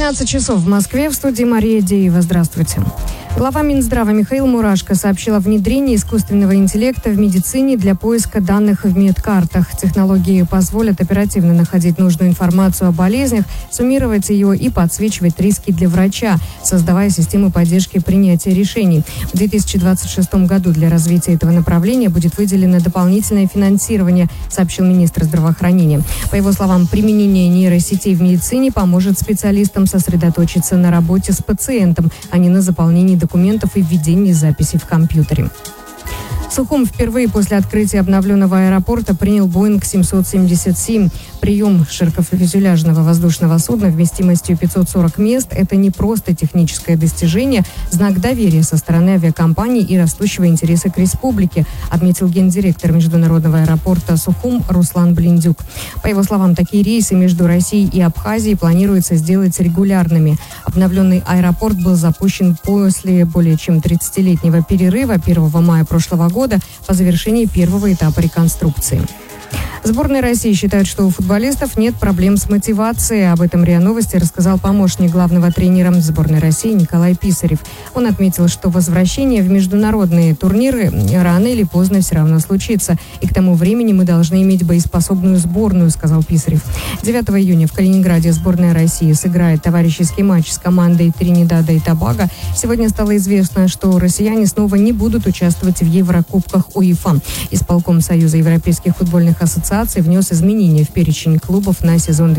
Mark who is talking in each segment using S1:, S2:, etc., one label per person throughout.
S1: 12 часов в Москве. В студии Мария Деева. Здравствуйте. Глава Минздрава Михаил Мурашко сообщил о внедрении искусственного интеллекта в медицине для поиска данных в медкартах. Технологии позволят оперативно находить нужную информацию о болезнях, суммировать ее и подсвечивать риски для врача, создавая систему поддержки принятия решений. В 2026 году для развития этого направления будет выделено дополнительное финансирование, сообщил министр здравоохранения. По его словам, применение нейросетей в медицине поможет специалистам сосредоточиться на работе с пациентом, а не на заполнении документов и введении записей в компьютере. Сухум впервые после открытия обновленного аэропорта принял Боинг 777. Прием широкофюзеляжного воздушного судна вместимостью 540 мест – это не просто техническое достижение, знак доверия со стороны авиакомпании и растущего интереса к республике, отметил гендиректор международного аэропорта Сухум Руслан Блиндюк. По его словам, такие рейсы между Россией и Абхазией планируется сделать регулярными. Обновленный аэропорт был запущен после более чем 30-летнего перерыва 1 мая прошлого года по завершении первого этапа реконструкции. Сборная России считает, что у футболистов нет проблем с мотивацией. Об этом РИА Новости рассказал помощник главного тренера сборной России Николай Писарев. Он отметил, что возвращение в международные турниры рано или поздно все равно случится. И к тому времени мы должны иметь боеспособную сборную, сказал Писарев. 9 июня в Калининграде сборная России сыграет товарищеский матч с командой Тринидада и Тобаго. Сегодня стало известно, что россияне снова не будут участвовать в Еврокубках УЕФА. Исполком Союза европейских футбольных ассоциаций внес изменения в перечень клубов на сезон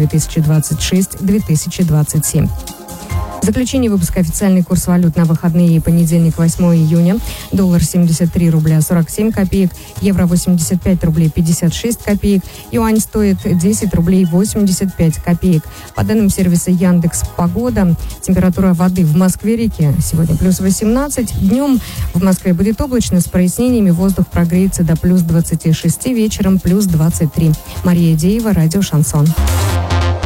S1: 2026-2027. Заключение выпуска. Официальный курс валют на выходные и понедельник, 8 июня. Доллар 73 рубля 47 копеек, евро 85 рублей 56 копеек, юань стоит 10 рублей 85 копеек. По данным сервиса Яндекс Погода, температура воды в Москве-реке сегодня плюс 18. Днем в Москве будет облачно с прояснениями, воздух прогреется до плюс 26, вечером плюс 23. Мария Деева, радио «Шансон».